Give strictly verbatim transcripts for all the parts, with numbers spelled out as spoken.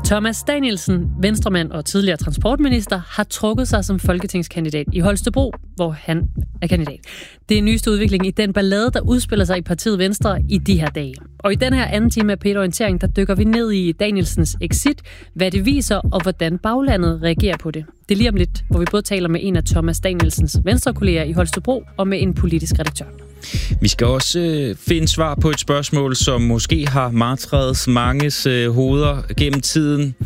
Thomas Danielsen, venstremand og tidligere transportminister, har trukket sig som folketingskandidat i Holstebro, hvor han er kandidat. Det er nyeste udvikling i den ballade, der udspiller sig i partiet Venstre i de her dage. Og i den her anden time af P et Orientering, der dykker vi ned i Danielsens exit, hvad det viser og hvordan baglandet reagerer på det. Det er lige om lidt, hvor vi både taler med en af Thomas Danielsens venstrekolleger i Holstebro og med en politisk redaktør. Vi skal også øh, finde svar på et spørgsmål, som måske har martret manges øh, hoveder gennem tiden.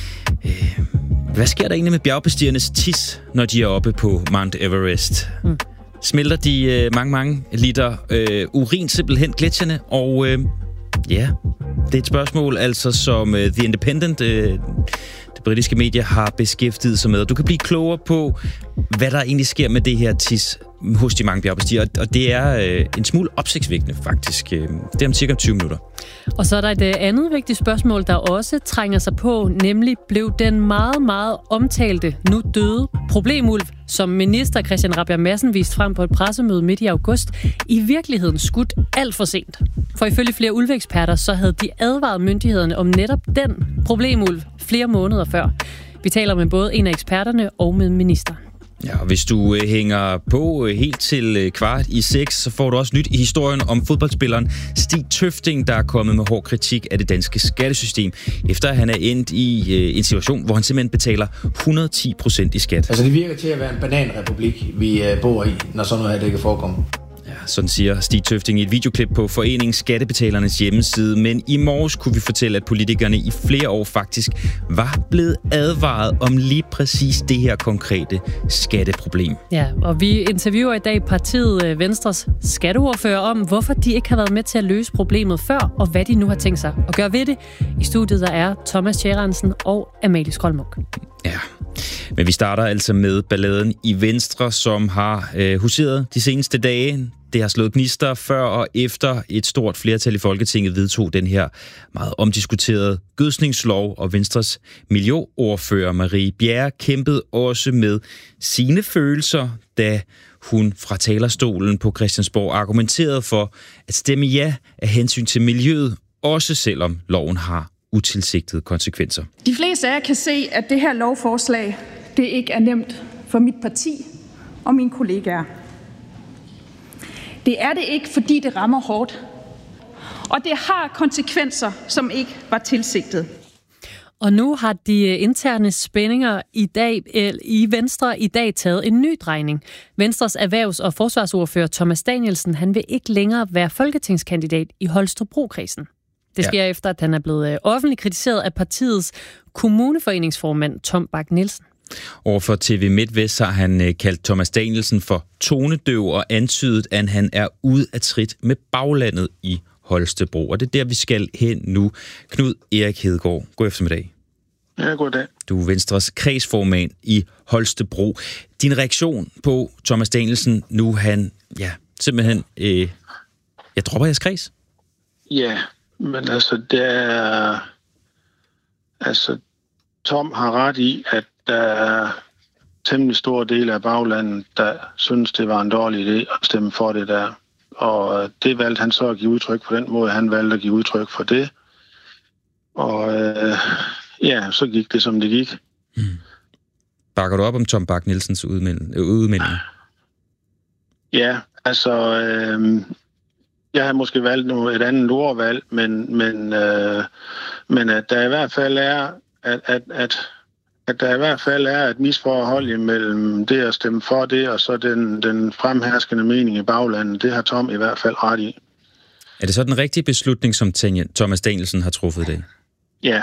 Øh, hvad sker der egentlig med bjergbestigernes tis, når de er oppe på Mount Everest? Mm. Smelter de øh, mange, mange liter øh, urin simpelthen gletsjerne? Og øh, ja, det er et spørgsmål, altså som øh, The Independent, øh, det britiske medie, har beskæftiget sig med. Du kan blive klogere på, hvad der egentlig sker med det her tis hos de mange bjergbestigere, og det er øh, en smule opsigtsvækkende faktisk. Det er om cirka tyve minutter. Og så er der et andet vigtigt spørgsmål, der også trænger sig på, nemlig blev den meget, meget omtalte, nu døde problemulv, som minister Christian Rabjerg Madsen viste frem på et pressemøde midt i august, i virkeligheden skudt alt for sent. For ifølge flere ulveeksperter, så havde de advaret myndighederne om netop den problemulv flere måneder før. Vi taler med både en af eksperterne og med minister. Ja, og hvis du øh, hænger på øh, helt til øh, kvart i seks, så får du også nyt i historien om fodboldspilleren Stig Tøfting, der er kommet med hård kritik af det danske skattesystem, efter at han er endt i øh, en situation, hvor han simpelthen betaler hundrede og ti procent i skat. Altså det virker til at være en bananrepublik, vi øh, bor i, når sådan noget her det kan forekomme. Ja, sådan siger Stig Tøfting i et videoklip på Foreningen Skattebetalernes hjemmeside. Men i morges kunne vi fortælle, at politikerne i flere år faktisk var blevet advaret om lige præcis det her konkrete skatteproblem. Ja, og vi interviewer i dag partiet Venstres skatteordfører om, hvorfor de ikke har været med til at løse problemet før, og hvad de nu har tænkt sig at gøre ved det. I studiet der er Thomas Tjæransen og Amalie Skrøllmunk. Ja, men vi starter altså med balladen i Venstre, som har øh, huseret de seneste dage. Det har slået gnister før og efter et stort flertal i Folketinget vedtog den her meget omdiskuterede gødskningslov, og Venstres miljøordfører Marie Bjerre kæmpede også med sine følelser, da hun fra talerstolen på Christiansborg argumenterede for at stemme ja af hensyn til miljøet, også selvom loven har utilsigtede konsekvenser. De fleste af jer kan se, at det her lovforslag, det ikke er nemt for mit parti og mine kollegaer. Det er det ikke, fordi det rammer hårdt. Og det har konsekvenser, som ikke var tilsigtet. Og nu har de interne spændinger i dag i Venstre i dag taget en ny drejning. Venstres erhvervs- og forsvarsordfører Thomas Danielsen, han vil ikke længere være folketingskandidat i Holstebro-kredsen. Det sker ja. efter, at han er blevet offentligt kritiseret af partiets kommuneforeningsformand Tom Bak-Nielsen. Overfor T V MidtVest har han kaldt Thomas Danielsen for tonedøv og antydet, at han er ude af trit med baglandet i Holstebro. Og det er der, vi skal hen nu. Knud Erik Hedegaard, god eftermiddag. Ja, goddag. Du er Venstres kredsformand i Holstebro. Din reaktion på Thomas Danielsen, nu han, ja, simpelthen, øh, jeg dropper jeres kreds? Ja, men altså, det er, altså, Tom har ret i, at der er temmelig stor del af baglandet, der synes, det var en dårlig idé at stemme for det der. Og det valgte han så at give udtryk på den måde, han valgte at give udtryk for det. Og øh, ja, så gik det, som det gik. Hmm. Bakker du op om Tom Bak-Nielsens udmelding? Ja, altså, øh, jeg har måske valgt et andet ordvalg, men, men, øh, men at der i hvert fald er, at, at, at at der i hvert fald er et misforhold imellem det at stemme for det, og så den, den fremherskende mening i baglandet. Det har Tom i hvert fald ret i. Er det så den rigtige beslutning, som Thomas Danielsen har truffet i dag? Ja.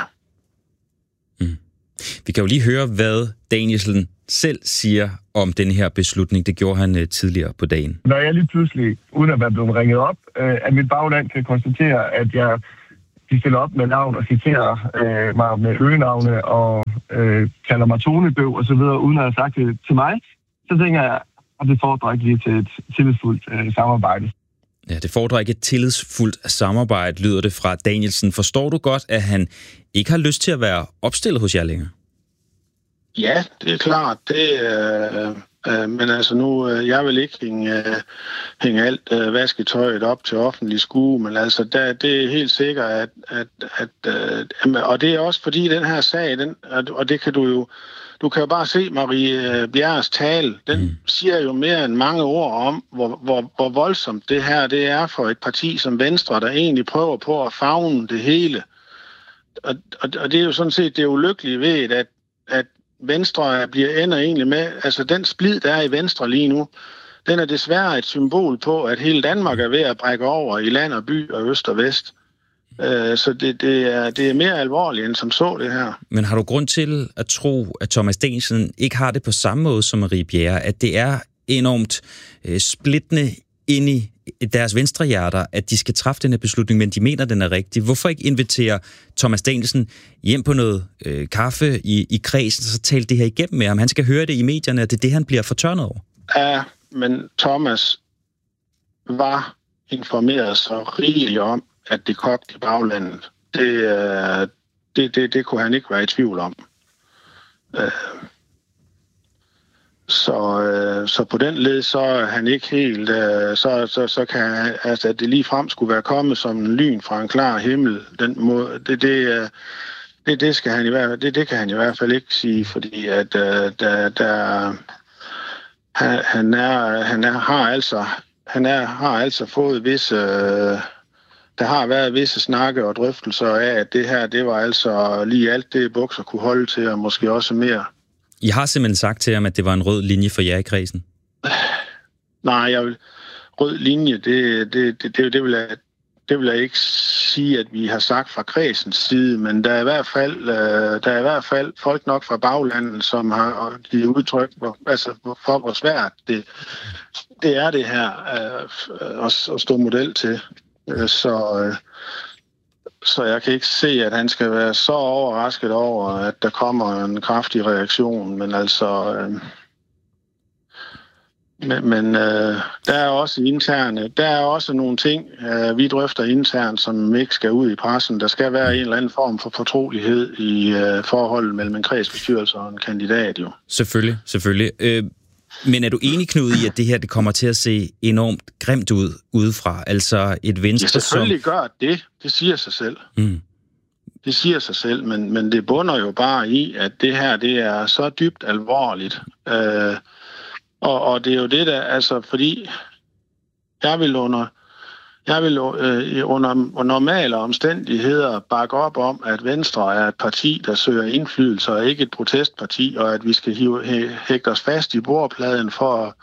Mm. Vi kan jo lige høre, hvad Danielsen selv siger om den her beslutning. Det gjorde han uh, tidligere på dagen. Når jeg lige pludselig, uden at være blevet ringet op, uh, af mit bagland kan konstatere, at jeg de stiller op med navn og citerer øh, mig med øgenavne og øh, kalder mig tonedøv og så videre, uden at have sagt det til mig, så tænker jeg, at det fordrer ikke lige til et tillidsfuldt øh, samarbejde. Ja, det fordrer ikke et tillidsfuldt samarbejde, lyder det fra Danielsen. Forstår du godt, at han ikke har lyst til at være opstillet hos jer længere? Ja, det er klart. Det, øh, Uh, men altså nu, uh, jeg vil ikke hænge, uh, hænge alt uh, vasketøjet op til offentlig skue, men altså der, det er helt sikkert, at, at, at uh, og det er også fordi den her sag, den, og det kan du jo, du kan jo bare se Marie Bjerres tale, den mm. siger jo mere end mange ord om, hvor, hvor, hvor voldsomt det her det er for et parti som Venstre, der egentlig prøver på at favne det hele. Og, og, og det er jo sådan set det ulykkelige ved, at, at Venstre bliver ender egentlig med, altså den splid, der er i Venstre lige nu, den er desværre et symbol på, at hele Danmark er ved at brække over i land og by og øst og vest. Uh, så det, det, er, det er mere alvorligt end som så det her. Men har du grund til at tro, at Thomas Danielsen ikke har det på samme måde som Marie Bjerre, at det er enormt uh, splittende ind i deres venstrehjerter, at de skal træffe den her beslutning, men de mener, den er rigtig. Hvorfor ikke invitere Thomas Danielsen hjem på noget øh, kaffe i, i kredsen, og så tale det her igennem med ham? Han skal høre det i medierne, og det er det, han bliver fortørnet over. Ja, men Thomas var informeret så rigeligt om, at det kogte i baglandet. Det, øh, det, det, det kunne han ikke være i tvivl om. Øh. Så, øh, så på den led, så er han ikke helt, øh, så, så, så kan han, altså at det lige frem skulle være kommet som en lyn fra en klar himmel, den måde, det, det, øh, det, det, skal han i hvert fald, det, det kan han i hvert fald ikke sige, fordi at øh, der, der, han, han, er, han er, har altså, han er, har altså fået visse, øh, der har været visse snakke og drøftelser af, at det her, det var altså lige alt det, bukser kunne holde til, og måske også mere. I har simpelthen sagt til ham, at det var en rød linje for jer i kredsen? Nej, jeg vil, rød linje, det, det, det, det, det, vil jeg, det vil jeg ikke sige, at vi har sagt fra kredsens side, men der er i hvert fald, der er i hvert fald folk nok fra baglandet, som har givet udtryk hvor, altså, for, hvor svært det, det er det her uh, at, at stå model til. Så... Uh, Så jeg kan ikke se, at han skal være så overrasket over, at der kommer en kraftig reaktion. Men altså, øh, men, men øh, der er også interne, der er også nogle ting, øh, vi drøfter internt, som ikke skal ud i pressen. Der skal være en eller anden form for fortrolighed i øh, forholdet mellem en kredsbestyrelse og en kandidat, jo. Selvfølgelig, selvfølgelig. Øh, men er du enig, Knud, i, at det her det kommer til at se enormt grimt ud udefra? Altså et Venstre, som... Ja, selvfølgelig som... gør det. Det siger sig selv. Mm. Det siger sig selv, men, men det bunder jo bare i, at det her, det er så dybt alvorligt. Øh, og, og det er jo det, der, altså, fordi jeg vil under, jeg vil, øh, under, under normale omstændigheder bakke op om, at Venstre er et parti, der søger indflydelse, og ikke et protestparti, og at vi skal hive, hægte os fast i bordpladen for,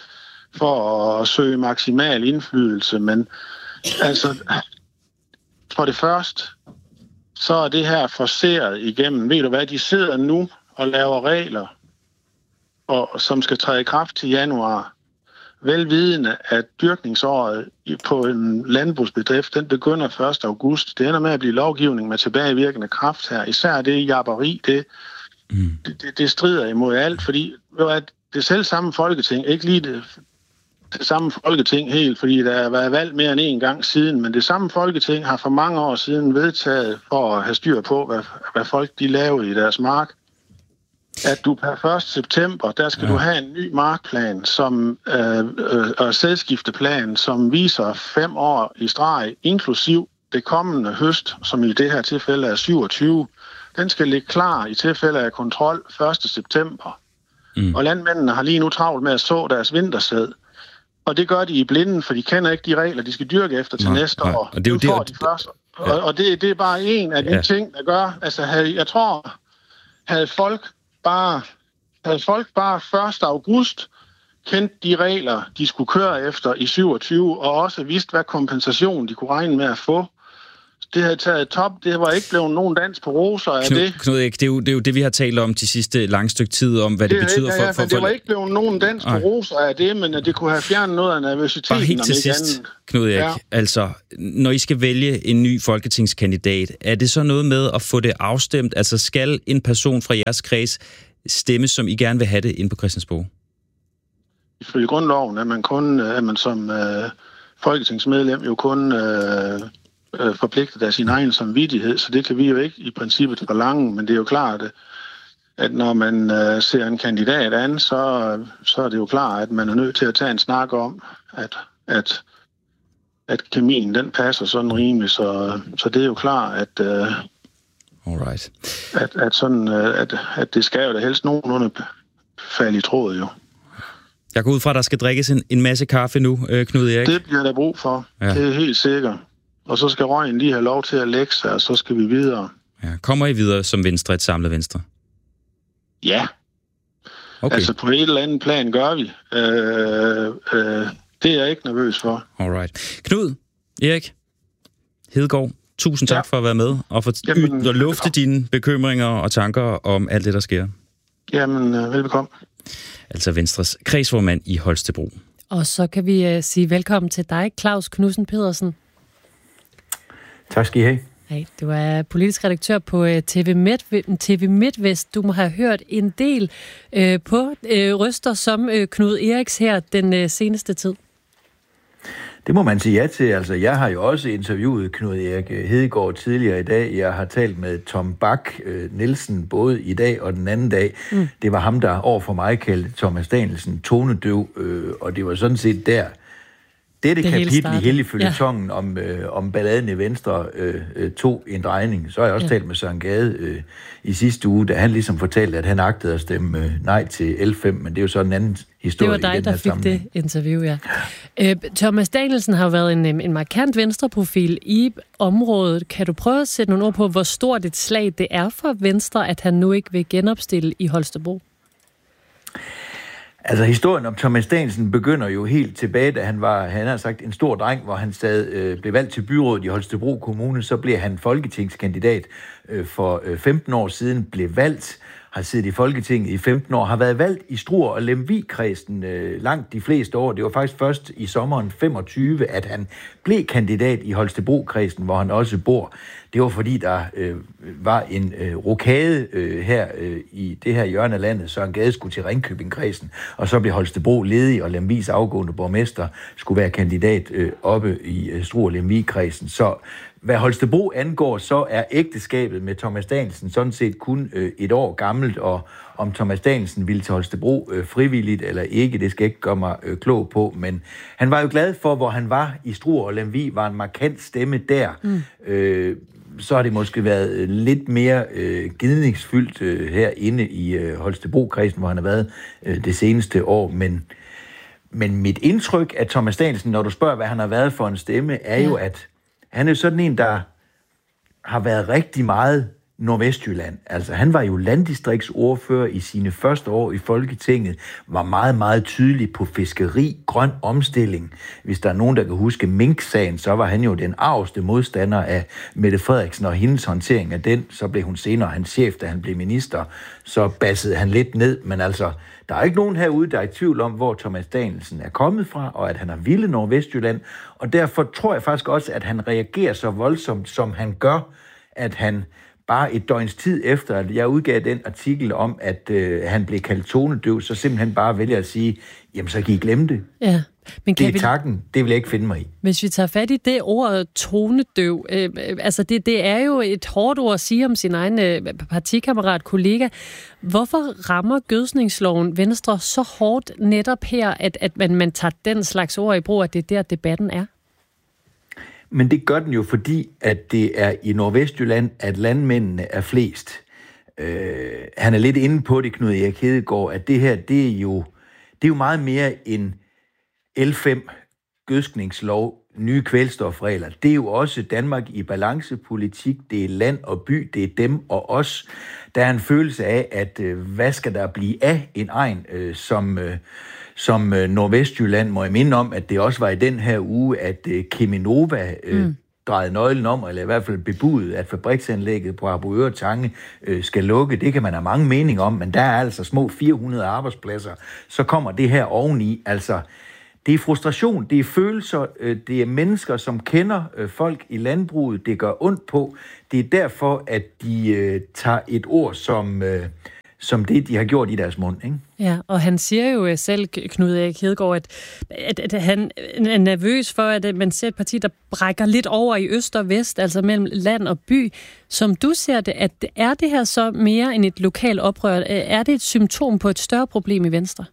for at søge maksimal indflydelse. Men altså... For det første, så er det her forceret igennem. Ved du hvad, de sidder nu og laver regler, og, som skal træde i kraft til januar. Velvidende, at dyrkningsåret på en landbrugsbedrift, den begynder første august. Det ender med at blive lovgivning med tilbagevirkende kraft her. Især det jabberi, det, mm. det, det, det strider imod alt, fordi at det selv samme Folketing, ikke lige det... det samme Folketing helt, fordi der har været valgt mere end en gang siden, men det samme Folketing har for mange år siden vedtaget for at have styr på, hvad, hvad folk de laver i deres mark, at du per første september, der skal ja. du have en ny markplan, som øh, øh, og sædskifteplan, som viser fem år i streg, inklusiv det kommende høst, som i det her tilfælde er syvogtyve. Den skal ligge klar i tilfælde af kontrol første september. Mm. Og landmændene har lige nu travlt med at så deres vintersæd. Og det gør de i blinden, for de kender ikke de regler, de skal dyrke efter til nej, næste nej. år. Og det er jo det, får de først. Ja. Og, og det, det er bare en af de ja. ting, der gør... Altså, havde, jeg tror, havde folk bare... Havde folk bare første august kendt de regler, de skulle køre efter i syvogtyve, og også vidst, hvad kompensation de kunne regne med at få, det havde taget top. Det var ikke blevet nogen dans på roser af Knud, det. Knud Eck, det er, jo, det er jo det, vi har talt om de sidste lange stykke tid, om hvad det, det betyder ja, ja, for... for det var ikke blevet nogen dans på roser af det, men at det kunne have fjernet noget af nervøsiteten. Bare helt til sidst, Knud Eck, ja. altså, når I skal vælge en ny folketingskandidat, er det så noget med at få det afstemt? Altså, skal en person fra jeres kreds stemme, som I gerne vil have det inde på Christiansborg? Ifølge grundloven er man kun, er man som øh, folketingsmedlem jo kun... Øh, forpligtet af sin egen samvittighed, så det kan vi jo ikke i princippet forlange, men det er jo klart, at at når man øh, ser en kandidat an, så, så er det jo klart, at man er nødt til at tage en snak om, at, at, at kemien, den passer sådan rimelig. Så, så det er jo klart, at, øh, Alright. at, at, sådan, øh, at, at det skal jo da helst nogenlunde falde i tråd, jo. Jeg går ud fra, at der skal drikkes en, en masse kaffe nu, øh, Knud Erik. Det bliver der brug for. Ja. Det er helt sikkert. Og så skal røgen lige have lov til at lægge sig, og så skal vi videre. Ja. Kommer I videre som Venstre, et samlet Venstre? Ja. Okay. Altså på et eller andet plan gør vi. Øh, øh, det er jeg ikke nervøs for. Alright. Knud Erik Hedegaard, tusind tak ja. for at være med, og for Jamen, at lufte dine bekymringer og tanker om alt det, der sker. Jamen, øh, velbekomme. Altså Venstres kredsformand i Holstebro. Og så kan vi uh, sige velkommen til dig, Claus Knudsen Pedersen. Tak skal I have. Hej, du er politisk redaktør på uh, T V Midt, T V MidtVest. Du må have hørt en del uh, på uh, røster som uh, Knud Eriks her den uh, seneste tid. Det må man sige ja til. Altså, jeg har jo også interviewet Knud Erik Hedegaard tidligere i dag. Jeg har talt med Tom Bak Nielsen både i dag og den anden dag. Mm. Det var ham, der over for mig kaldte Thomas Danielsen tonedøv, øh, og det var sådan set der, dette det kapitel i hele føljetongen ja. om, øh, om balladen i Venstre øh, øh, tog en drejning. Så har jeg også ja. talt med Søren Gade øh, i sidste uge, da han ligesom fortalte, at han agtede at stemme øh, nej til L fem, men det er jo så en anden historie. Det var dig, der fik sammenhæng. Det interview, ja. Øh, Thomas Danielsen har jo været en, en markant venstreprofil i området. Kan du prøve at sætte nogle ord på, hvor stort et slag det er for Venstre, at han nu ikke vil genopstille i Holstebro? Altså, historien om Thomas Danielsen begynder jo helt tilbage, da han var, han har sagt, en stor dreng, hvor han sad, øh, blev valgt til byrådet i Holstebro Kommune. Så blev han folketingskandidat øh, for øh, femten år siden, blev valgt, har siddet i Folketinget i femten år, har været valgt i Struer og Lemvig-kredsen øh, langt de fleste år. Det var faktisk først i sommeren femogtyve, at han blev kandidat i Holstebro-kredsen, hvor han også bor. Det var fordi, der øh, var en øh, rokade øh, her øh, i det her hjørne af landet. Søren Gade skulle til Ringkøbing-kredsen, og så blev Holstebro ledig, og Lemvigs afgående borgmester skulle være kandidat øh, oppe i øh, Struer og Lemvig-kredsen. Så hvad Holstebro angår, så er ægteskabet med Thomas Danielsen sådan set kun øh, et år gammelt, og om Thomas Danielsen ville til Holstebro øh, frivilligt eller ikke, det skal ikke gøre mig øh, klog på, men han var jo glad for, hvor han var i Struer og Lemvig, var en markant stemme der. Mm. Øh, så har det måske været lidt mere øh, gidningsfyldt øh, herinde i øh, Holstebro-kredsen, hvor han har været øh, det seneste år, men, men mit indtryk af Thomas Danielsen, når du spørger, hvad han har været for en stemme, er ja. jo, at han er sådan en, der har været rigtig meget Nordvestjylland. Altså, han var jo landdistriktsordfører i sine første år i Folketinget, var meget, meget tydelig på fiskeri, grøn omstilling. Hvis der er nogen, der kan huske Mink-sagen, så var han jo den arveste modstander af Mette Frederiksen og hendes håndtering af den. Så blev hun senere hans chef, da han blev minister. Så bassede han lidt ned, men altså, der er ikke nogen herude, der er i tvivl om, hvor Thomas Danielsen er kommet fra, og at han har vildt Nordvestjylland. Og derfor tror jeg faktisk også, at han reagerer så voldsomt, som han gør, at han bare et døgns tid efter, at jeg udgav den artikel om, at øh, han blev kaldt tonedøv, så simpelthen bare vælger at sige, jamen så kan I glemme det. Ja. Men kan det er vi... takken, det vil jeg ikke finde mig i. Hvis vi tager fat i det ord tonedøv, øh, altså det, det er jo et hårdt ord at sige om sin egen øh, partikammerat, kollega. Hvorfor rammer gødsningsloven Venstre så hårdt netop her, at, at man, man tager den slags ord i brug, at det er der, debatten er? Men det gør den jo, fordi at det er i Nordvestjylland, at landmændene er flest. Øh, han er lidt inde på det, Knud Erik Hedegaard, at det her, det er jo, det er jo meget mere en L fem gødskningslov, nye kvælstofregler. Det er jo også Danmark i balancepolitik, det er land og by, det er dem og os. Der er en følelse af, at øh, hvad skal der blive af en egen, øh, som... Øh, Som øh, Nordvestjylland må jeg minde om, at det også var i den her uge, at øh, Cheminova øh, mm. drejede nøglen om, eller i hvert fald bebudede, at fabriksanlægget på Harboøre Tange øh, skal lukke. Det kan man have mange meninger om, men der er altså små fire hundrede arbejdspladser. Så kommer det her oveni. Altså, det er frustration, det er følelser, øh, det er mennesker, som kender øh, folk i landbruget, det gør ondt på. Det er derfor, at de øh, tager et ord som... Øh, som det, de har gjort i deres mund, ikke? Ja, og han siger jo selv, Knud Erik Hedegaard, at, at, at han er nervøs for, at man ser et parti, der brækker lidt over i øst og vest, altså mellem land og by. Som du ser det, at er det her så mere end et lokalt oprør? Er det et symptom på et større problem i Venstre?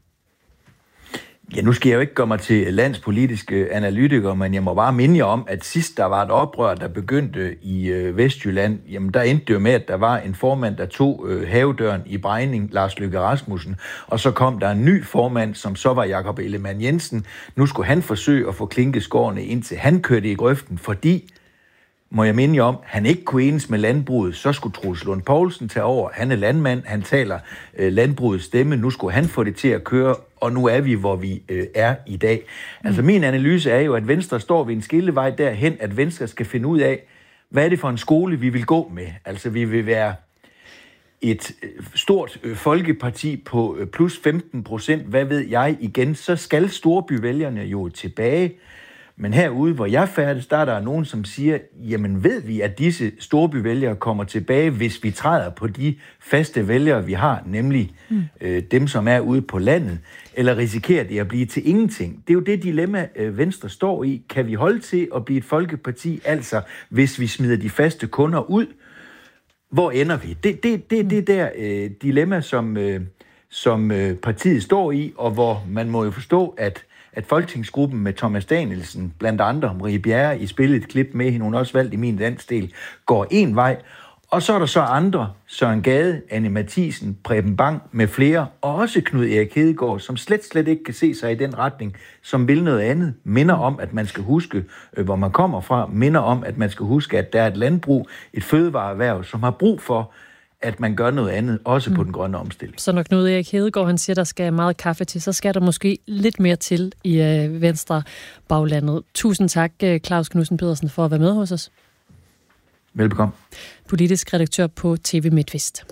Ja, nu skal jeg jo ikke gøre mig til landspolitiske analytiker, men jeg må bare minde jer om, at sidst der var et oprør, der begyndte i øh, Vestjylland, jamen der endte det jo med, at der var en formand, der tog øh, havedøren i Brejning, Lars Løkke Rasmussen, og så kom der en ny formand, som så var Jakob Ellemann Jensen. Nu skulle han forsøge at få klinkeskårene indtil han kørte i grøften, fordi, må jeg minde jer om, han ikke kunne enes med landbruget, så skulle Troels Lund Poulsen tage over. Han er landmand, han taler øh, landbrugets stemme, nu skulle han få det til at køre, og nu er vi, hvor vi øh, er i dag. Altså min analyse er jo, at Venstre står ved en skillevej derhen, at Venstre skal finde ud af, hvad er det for en skole, vi vil gå med. Altså vi vil være et stort øh, folkeparti på øh, plus femten procent, hvad ved jeg igen, så skal storbyvælgerne jo tilbage. Men herude, hvor jeg færdes, der er der nogen, som siger, jamen ved vi, at disse storbyvælgere kommer tilbage, hvis vi træder på de faste vælgere, vi har, nemlig mm. øh, dem, som er ude på landet, eller risikerer det at blive til ingenting? Det er jo det dilemma, øh, Venstre står i. Kan vi holde til at blive et folkeparti, altså hvis vi smider de faste kunder ud? Hvor ender vi? Det er det, det, det der øh, dilemma, som, øh, som øh, partiet står i, og hvor man må jo forstå, at at folketingsgruppen med Thomas Danielsen, blandt andre Marie Bjerre, i spillet et klip med hende, hun også valgt i min landsdel, går en vej. Og så er der så andre, Søren Gade, Anne Mathisen, Preben Bang med flere, og også Knud Erik Hedegaard, som slet, slet ikke kan se sig i den retning, som vil noget andet. Minder om, at man skal huske, hvor man kommer fra. Minder om, at man skal huske, at der er et landbrug, et fødevareerhverv, som har brug for, at man gør noget andet, også på den grønne omstilling. Så når Knud Erik Hedegaard, han siger, der skal meget kaffe til, så skal der måske lidt mere til i øh, Venstre baglandet. Tusind tak, Claus Knudsen Pedersen, for at være med hos os. Velbekomme. Politisk redaktør på T V MidtVest.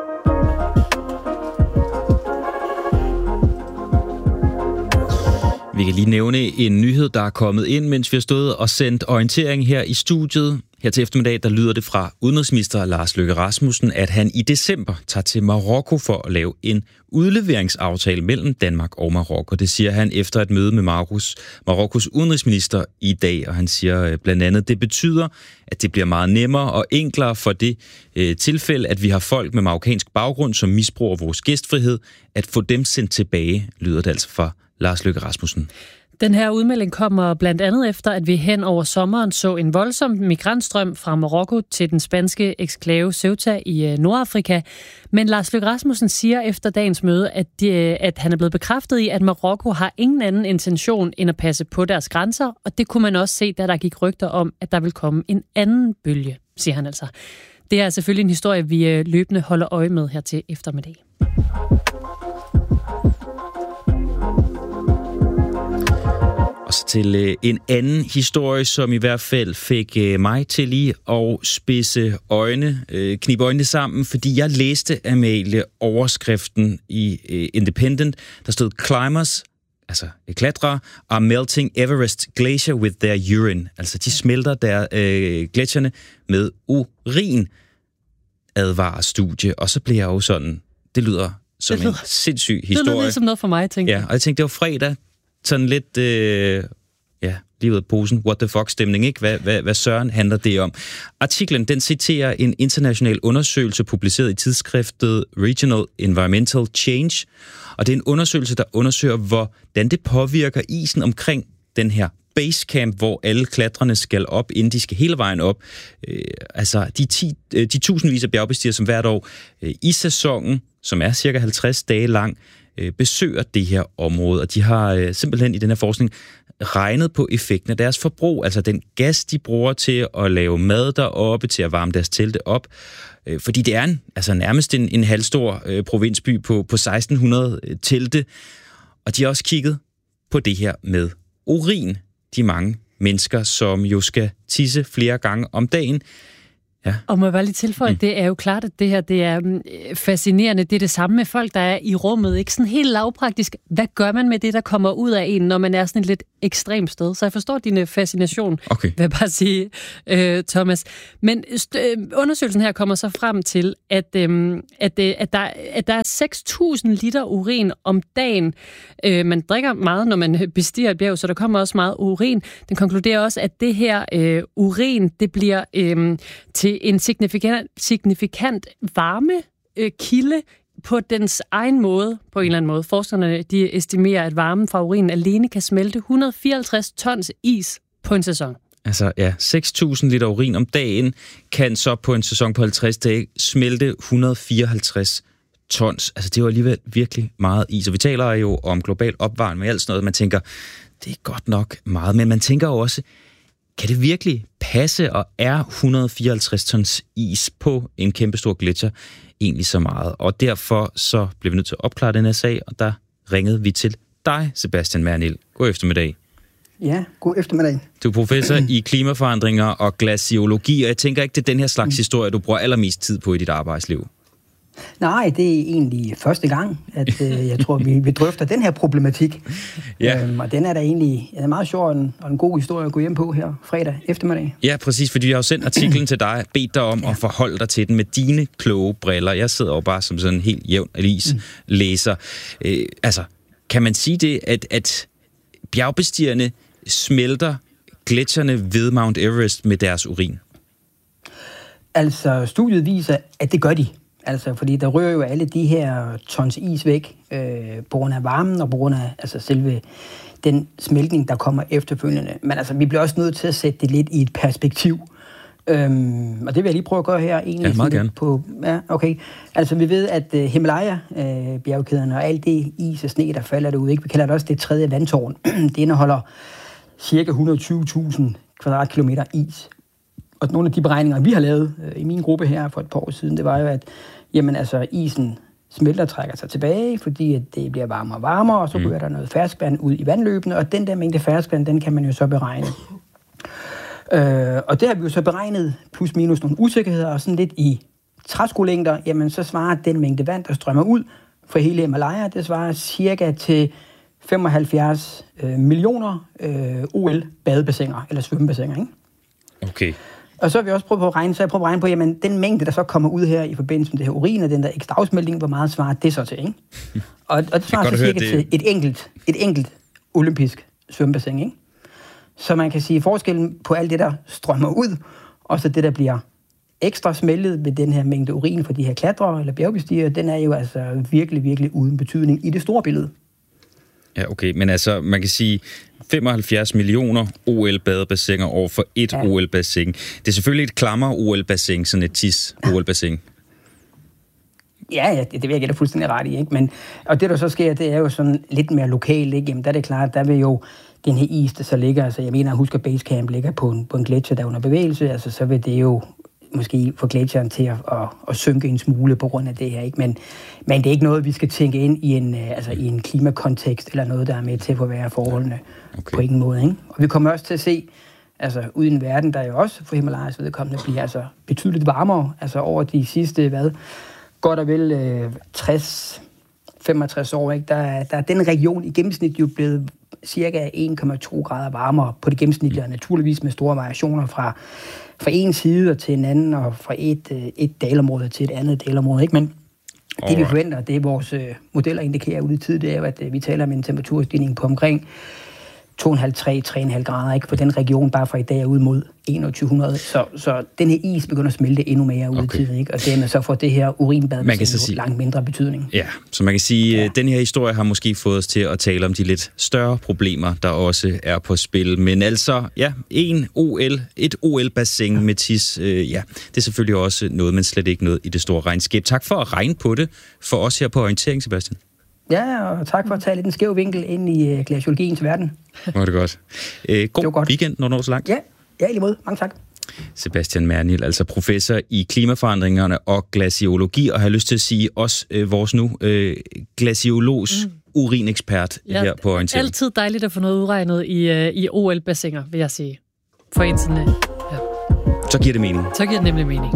Vi kan lige nævne en nyhed, der er kommet ind, mens vi har stået og sendt orientering her i studiet. Her til eftermiddag, der lyder det fra udenrigsminister Lars Løkke Rasmussen, at han i december tager til Marokko for at lave en udleveringsaftale mellem Danmark og Marokko. Det siger han efter et møde med Marokkos, Marokkos udenrigsminister i dag, og han siger blandt andet, at det betyder, at det bliver meget nemmere og enklere for det øh, tilfælde, at vi har folk med marokkansk baggrund, som misbruger vores gæstfrihed, at få dem sendt tilbage, lyder det altså fra Lars Løkke Rasmussen. Den her udmelding kommer blandt andet efter, at vi hen over sommeren så en voldsom migrantstrøm fra Marokko til den spanske eksklave Ceuta i Nordafrika. Men Lars Løkke Rasmussen siger efter dagens møde, at, de, at han er blevet bekræftet i, at Marokko har ingen anden intention end at passe på deres grænser, og det kunne man også se, da der gik rygter om, at der vil komme en anden bølge, siger han altså. Det er selvfølgelig en historie, vi løbende holder øje med her til eftermiddag. Og så til øh, en anden historie, som i hvert fald fik øh, mig til lige at spidse øjne, øh, knibe øjnene sammen, fordi jeg læste, Amalie, overskriften i øh, Independent. Der stod, climbers, altså klatrere, are melting Everest glacier with their urine. Altså de smelter der øh, gletsjerne med urin, advarer studie. Og så bliver jeg jo sådan, det lyder som det lyder, en sindssyg historie. Det lyder lidt som noget for mig, tænkte jeg. Ja, og jeg tænkte, det var fredag, sådan lidt, øh, ja, lige ud af posen, what the fuck stemning, ikke? Hvad, hvad, hvad søren handler det om? Artiklen, den citerer en international undersøgelse, publiceret i tidsskriftet Regional Environmental Change, og det er en undersøgelse, der undersøger, hvordan det påvirker isen omkring den her basecamp, hvor alle klatrerne skal op, inden de skal hele vejen op. Øh, altså, de, ti, de tusindvis af bjergbestigere, som hvert år øh, i sæsonen, som er cirka halvtreds dage lang, besøger det her område, og de har øh, simpelthen i den her forskning regnet på effekten af deres forbrug, altså den gas, de bruger til at lave mad deroppe, til at varme deres telte op, øh, fordi det er en, altså nærmest en, en halvstor øh, provinsby på, på seksten hundrede øh, telte, og de har også kigget på det her med urin. De mange mennesker, som jo skal tisse flere gange om dagen, Ja. Og må jeg bare lige tilføje, mm. det er jo klart, at det her det er fascinerende. Det er det samme med folk, der er i rummet. Ikke sådan helt lavpraktisk. Hvad gør man med det, der kommer ud af en, når man er sådan et lidt ekstremt sted? Så jeg forstår din fascination, okay. vil jeg bare sige, øh, Thomas. Men st- undersøgelsen her kommer så frem til, at, øh, at, øh, at, der, at der er seks tusind liter urin om dagen. Øh, man drikker meget, når man bestiger et bjerg, så der kommer også meget urin. Den konkluderer også, at det her øh, urin, det bliver øh, til en signifikant, signifikant varmekilde på dens egen måde, på en eller anden måde. Forskerne de estimerer, at varmen fra urinen alene kan smelte et hundrede og fireoghalvtreds tons is på en sæson. Altså ja, seks tusind liter urin om dagen kan så på en sæson på halvtreds dage smelte et hundrede og fireoghalvtreds tons. Altså det er jo alligevel virkelig meget is. Og vi taler jo om global opvarmning med alt sådan noget. Man tænker, det er godt nok meget. Men man tænker jo også, kan det virkelig passe, og er et hundrede og fireoghalvtreds tons is på en kæmpestor gletsjer egentlig så meget? Og derfor så blev vi nødt til at opklare den her sag, og der ringede vi til dig, Sebastian Mernil. God eftermiddag. Ja, god eftermiddag. Du er professor i klimaforandringer og glaciologi, og jeg tænker ikke, det er den her slags historie, du bruger allermest tid på i dit arbejdsliv. Nej, det er egentlig første gang, at øh, jeg tror, vi, vi drøfter den her problematik. Ja. Øhm, og den er da egentlig er meget sjov og en, og en god historie at gå hjem på her fredag eftermiddag. Ja, præcis, fordi jeg har jo sendt artiklen til dig, bedt dig om ja. at forholde dig til den med dine kloge briller. Jeg sidder jo bare som sådan en helt jævn avis-læser. Mm. Øh, altså, kan man sige det, at, at bjergbestigerne smelter gletsjerne ved Mount Everest med deres urin? Altså, studiet viser, at det gør de. Altså, fordi der rører jo alle de her tons is væk øh, på grund af varmen og på grund af altså, selve den smeltning, der kommer efterfølgende. Men altså, vi bliver også nødt til at sætte det lidt i et perspektiv. Øhm, og det vil jeg lige prøve at gøre her. Egentlig, ja, meget gerne. På, ja, okay. Altså, vi ved, at uh, Himalaya-bjergkæderne uh, og alt det is og sne, der falder derude, ikke? Vi kalder det også det tredje vandtårn. Det indeholder cirka et hundrede og tyve tusind kvadratkilometer is. Og nogle af de beregninger, vi har lavet øh, i min gruppe her for et par år siden, det var jo, at jamen, altså, isen smelter trækker sig tilbage, fordi at det bliver varmere og varmere, og så ryger mm. der noget ferskvand ud i vandløbene, og den der mængde ferskvand, den kan man jo så beregne. øh, og det har vi jo så beregnet, plus minus nogle usikkerheder, og sådan lidt i træskolængder, jamen så svarer den mængde vand, der strømmer ud fra hele Himalaya, det svarer cirka til femoghalvfjerds øh, millioner øh, O L-badebassiner, eller svømmebassiner, ikke? Okay. Og så har vi også prøvet på at regne, så jeg prøvet at regne på, jamen den mængde, der så kommer ud her i forbindelse med det her urin, og den der ekstra afsmeltning, hvor meget svarer det så til, ikke? Og, og det svarer så cirka det. til et enkelt, et enkelt olympisk svømmebassin, ikke? Så man kan sige, forskellen på alt det, der strømmer ud, og så det, der bliver ekstra smeltet ved den her mængde urin for de her klatrere eller bjergbestigere, den er jo altså virkelig, virkelig uden betydning i det store billede. Ja, okay, men altså, man kan sige femoghalvfjerds millioner O L-badebassiner over for et ja. O L-bassin. Det er selvfølgelig et klammer-O L-bassin, sådan et tis-O L-bassin. Ja, ja, det, det vil jeg gætte fuldstændig ret i, ikke? Men, og det, der så sker, det er jo sådan lidt mere lokalt, ikke? Jamen, der er det klart, der vil jo den her is, der så ligger, altså jeg mener, at husker Basecamp ligger på en, på en gletsjer, der er under bevægelse, altså så vil det jo måske få gletsjeren til at, at, at synke en smule på grund af det her, ikke? Men, men det er ikke noget, vi skal tænke ind i en, altså i en klimakontekst, eller noget, der er med til at forværre forholdene okay. på ingen måde, ikke? Og vi kommer også til at se, altså ude i en verden, der jo også for Himalayas vedkommende bliver altså betydeligt varmere, altså over de sidste, hvad, godt og vel øh, tres femogtres år, ikke? Der, der er den region i gennemsnit jo blevet cirka en komma to grader varmere på det gennemsnitlige, naturligvis med store variationer fra, fra en side til en anden, og fra et, et dalområde til et andet dalområde, ikke? Men det vi forventer, det vores øh, modeller indikerer ude i tid, det er jo, at øh, vi taler om en temperaturstigning på omkring to komma fem til tre til tre komma fem grader, ikke? For den region bare fra i dag ud mod enogtyve hundrede. Så, så den her is begynder at smelte endnu mere ude okay. i tiden, ikke? Og dermed så får det her urinbad sige, langt mindre betydning. Ja, så man kan sige, at ja. den her historie har måske fået os til at tale om de lidt større problemer, der også er på spil. Men altså, ja, en O L, et O L-bassin ja. med tis, øh, ja, det er selvfølgelig også noget, men slet ikke noget i det store regnskab. Tak for at regne på det for os her på Orientering, Sebastian. Ja, og tak for at tage lidt en skæv vinkel ind i uh, glaciologiens verden. Var det godt. Øh, god godt. weekend, når du når så langt. Ja, ja, i lige måde. Mange tak. Sebastian Mernil, altså professor i klimaforandringerne og glaciologi, og har lyst til at sige også øh, vores nu øh, glaciologs mm. urinekspert ja, her på Orientering. Det er altid dejligt at få noget udregnet i, øh, i O L-bassiner, vil jeg sige. For en sådan, ja. Så giver det mening. Så giver det nemlig mening.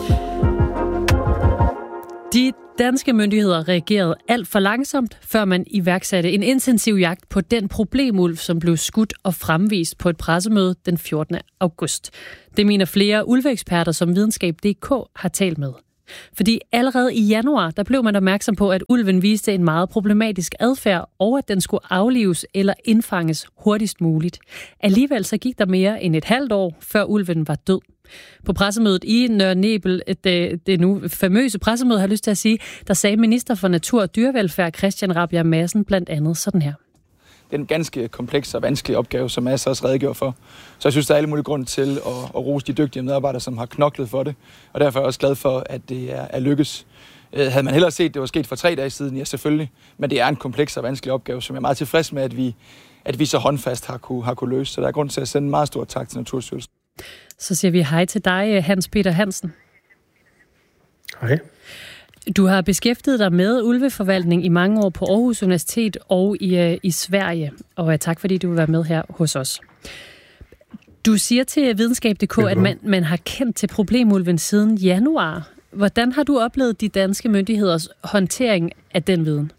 De danske myndigheder reagerede alt for langsomt, før man iværksatte en intensiv jagt på den problemulv, som blev skudt og fremvist på et pressemøde den fjortende august. Det mener flere ulveeksperter, som videnskab punktum d k har talt med. Fordi allerede i januar, der blev man opmærksom på, at ulven viste en meget problematisk adfærd, og at den skulle aflives eller indfanges hurtigst muligt. Alligevel så gik der mere end et halvt år, før ulven var død. På pressemødet i Nørre Nebel, det, det nu famøse pressemøde, har jeg lyst til at sige, der sagde minister for Natur og Dyrevelfærd Christian Rabjerg Madsen blandt andet sådan her. Det er en ganske kompleks og vanskelig opgave, som Mads også redegjorde for. Så jeg synes, der er alle mulige grund til at, at rose de dygtige medarbejdere, som har knoklet for det. Og derfor er jeg også glad for, at det er, er lykkes. Havde man hellere set, at det var sket for tre dage siden? Ja, selvfølgelig. Men det er en kompleks og vanskelig opgave, som jeg er meget tilfreds med, at vi, at vi så håndfast har kunne, har kunne løse. Så der er grund til at sende en meget stor tak til Naturstyrelsen. Så siger vi hej til dig, Hans Peter Hansen. Hej. Du har beskæftiget dig med ulveforvaltning i mange år på Aarhus Universitet og i, i Sverige. Og tak fordi du vil være med her hos os. Du siger til videnskab punktum d k, at man, man har kendt til problemulven siden januar. Hvordan har du oplevet de danske myndigheders håndtering af den viden?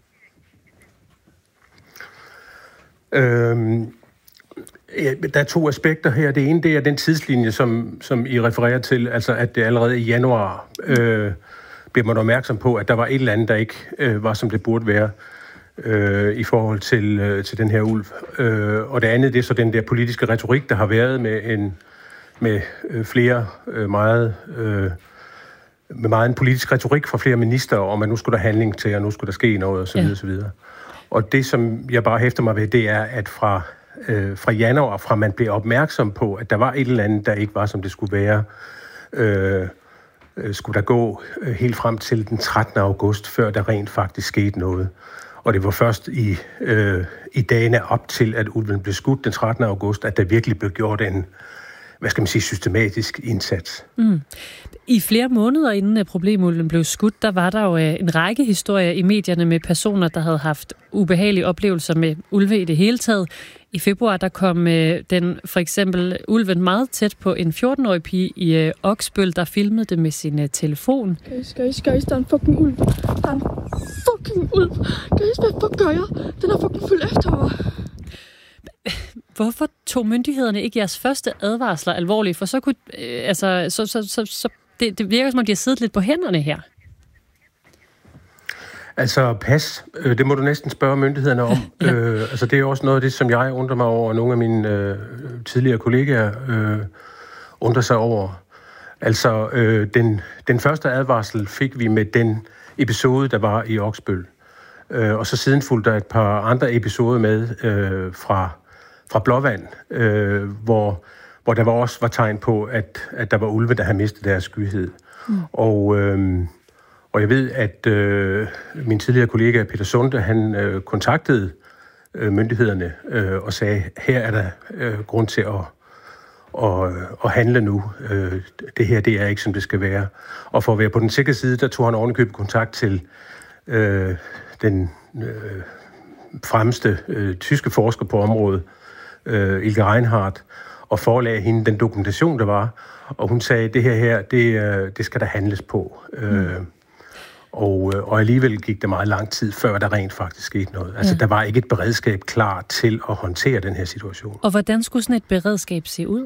Øhm, ja, der er to aspekter her. Det ene, det er den tidslinje, som, som I refererer til, altså at det allerede i januar øh, bliver man opmærksom på, at der var et eller andet, der ikke øh, var, som det burde være øh, i forhold til, øh, til den her ulv. Øh, og det andet, det er så den der politiske retorik, der har været med, en, med øh, flere øh, meget... Øh, med meget en politisk retorik fra flere minister, om at nu skulle der handling til, og nu skulle der ske noget, osv. Ja. osv. Og det, som jeg bare hæfter mig ved, det er, at fra, øh, fra januar, fra man blev opmærksom på, at der var et eller andet, der ikke var, som det skulle være, øh, øh, skulle der gå øh, helt frem til den trettende august, før der rent faktisk skete noget. Og det var først i, øh, i dagene op til, at ulven blev skudt den trettende august, at der virkelig blev gjort en, hvad skal man sige, systematisk indsats. Mm. I flere måneder inden problemulven blev skudt, der var der jo en række historier i medierne med personer, der havde haft ubehagelige oplevelser med ulve i det hele taget. I februar, der kom den for eksempel ulven meget tæt på en fjorten-årig pige i Oksbøl, der filmede det med sin telefon. Guys, guys, guys, der er en fucking ulv. Der er en fucking ulv. Guys, hvad fuck gør jeg? Den er fucking fuld efter mig. Hvorfor tog myndighederne ikke jeres første advarsler alvorligt? For så kunne, øh, altså, så, så, så, så det, det virker som om, de har siddet lidt på hænderne her. Altså pas, øh, det må du næsten spørge myndighederne om. ja. øh, altså det er også noget af det, som jeg undrer mig over, og nogle af mine øh, tidligere kollegaer øh, undrer sig over. Altså øh, den, den første advarsel fik vi med den episode, der var i Oksbøl. Øh, og så siden fulgte der et par andre episoder med øh, fra fra Blåvand, øh, hvor, hvor der var også var tegn på, at, at der var ulve, der havde mistet deres skyhed. Mm. Og, øh, og jeg ved, at øh, min tidligere kollega Peter Sunde, han øh, kontaktede øh, myndighederne øh, og sagde, her er der øh, grund til at, at, at handle nu. Øh, det her, det er ikke, som det skal være. Og for at være på den sikre side, der tog han ovenikøbet kontakt til øh, den øh, fremmeste øh, tyske forsker på området, Uh, Ilke Reinhardt, og forelagde hende den dokumentation, der var. Og hun sagde, det her her, det, uh, det skal der handles på. Uh, mm. og, uh, og alligevel gik der meget lang tid, før der rent faktisk skete noget. Altså, ja. Der var ikke et beredskab klar til at håndtere den her situation. Og hvordan skulle sådan et beredskab se ud?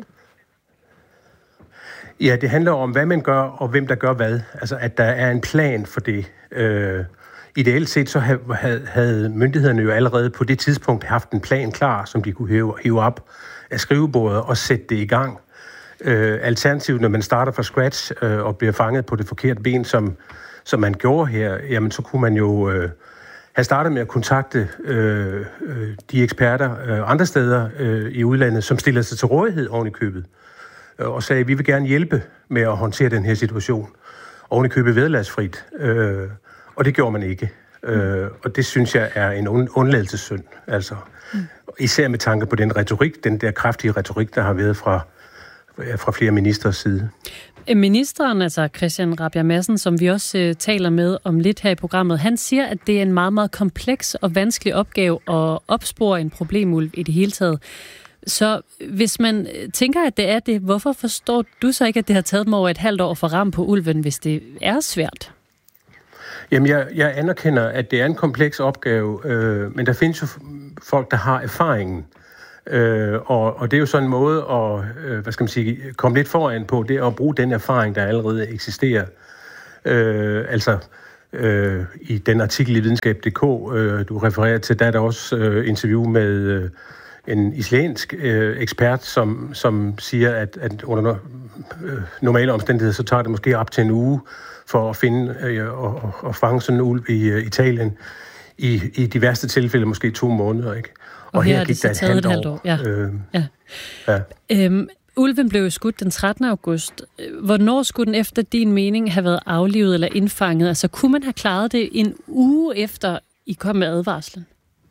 Ja, det handler om, hvad man gør, og hvem der gør hvad. Altså, at der er en plan for det. Uh, Ideelt set så havde myndighederne jo allerede på det tidspunkt haft en plan klar, som de kunne hæve, hæve op af skrivebordet og sætte det i gang. Øh, alternativt, når man starter fra scratch øh, og bliver fanget på det forkerte ben, som, som man gjorde her, jamen så kunne man jo øh, have startet med at kontakte øh, de eksperter øh, andre steder øh, i udlandet, som stiller sig til rådighed oven i købet, øh, og sagde, at vi vil gerne hjælpe med at håndtere den her situation. Oven i købet vederlagsfrit. Øh, Og det gjorde man ikke. Mm. Øh, og det synes jeg er en undladelsessynd. Altså, mm. Især med tanke på den retorik, den der kraftige retorik, der har været fra, fra flere ministers side. Ministeren, altså Christian Rabjerg Madsen, som vi også øh, taler med om lidt her i programmet, han siger, at det er en meget, meget kompleks og vanskelig opgave at opspore en problemulv i det hele taget. Så hvis man tænker, at det er det, hvorfor forstår du så ikke, at det har taget dem over et halvt år for ram på ulven, hvis det er svært? Jamen, jeg, jeg anerkender, at det er en kompleks opgave, øh, men der findes jo folk, der har erfaringen. Øh, og, og det er jo sådan en måde at øh, hvad skal man sige, komme lidt foran på, det er at bruge den erfaring, der allerede eksisterer. Øh, altså, øh, i den artikel i videnskab punktum d k, øh, du refererer til, der er der også øh, interview med øh, en islandsk øh, ekspert, som, som siger, at, at under øh, normale omstændigheder, så tager det måske op til en uge for at finde øh, og, og fange sådan en ulv i øh, Italien. I, I de værste tilfælde måske to måneder, ikke? Og, og her, her gik der et halvt år. halvt år. Ja. Øh, ja. Ja. Øhm, ulven blev skudt den trettende august. Hvornår skulle den efter din mening have været aflivet eller indfanget? Altså, kunne man have klaret det en uge efter, I kom med advarslen?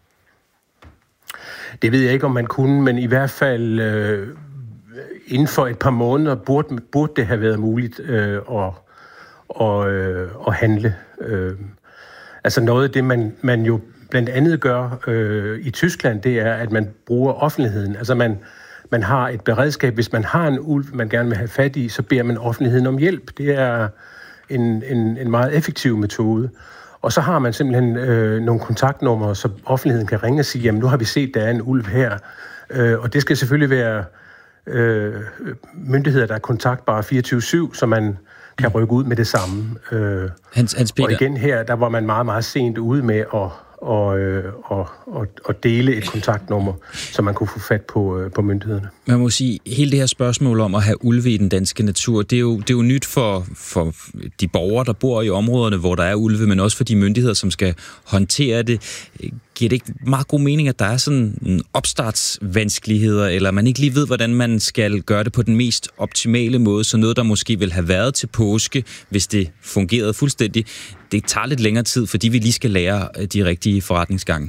Det ved jeg ikke, om man kunne, men i hvert fald øh, inden for et par måneder burde, burde det have været muligt øh, at, og, øh, at handle. Øh, altså noget af det, man, man jo blandt andet gør øh, i Tyskland, det er, at man bruger offentligheden. Altså man, man har et beredskab. Hvis man har en ulv, man gerne vil have fat i, så beder man offentligheden om hjælp. Det er en, en, en meget effektiv metode. Og så har man simpelthen øh, nogle kontaktnumre, så offentligheden kan ringe og sige, jamen nu har vi set, der er en ulv her. Øh, og det skal selvfølgelig være øh, myndigheder, der er kontaktbare fireogtyve syv, så man kan rykke ud med det samme. Øh, Hans, Hans Peter. Og igen her, der var man meget, meget sent ude med at og, øh, og, og, og dele et kontaktnummer, så man kunne få fat på, øh, på myndighederne. Man må sige, hele det her spørgsmål om at have ulve i den danske natur, det er jo, det er jo nyt for, for de borgere, der bor i områderne, hvor der er ulve, men også for de myndigheder, som skal håndtere det. Giver det ikke meget god mening, at der er sådan en opstartsvanskeligheder, eller man ikke lige ved, hvordan man skal gøre det på den mest optimale måde, så noget, der måske vil have været til påske, hvis det fungerede fuldstændig, det tager lidt længere tid, fordi vi lige skal lære de rigtige forretningsgange.